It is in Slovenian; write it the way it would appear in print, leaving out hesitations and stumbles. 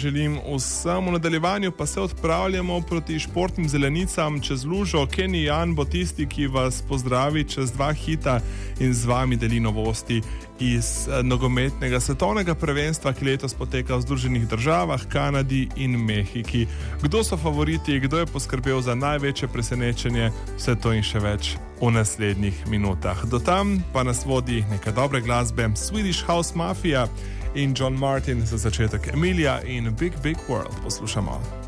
želim vsem. V nadaljevanju pa se odpravljamo proti športnim zelenicam čez lužo. Kenny Jan bo tisti, ki vas pozdravi čez 2 hita in z vami deli novosti iz nogometnega svetovnega prvenstva, ki letos poteka v Združenih državah, Kanadi in Mehiki. Kdo so favoriti, kdo je poskrbel za največje presenečenje, vse to in še več v naslednjih minutah. Do tam pa nas vodi nekaj dobre glasbe, Swedish House Mafia in John Martin za začetek Emilia in Big Big World. Poslušamo.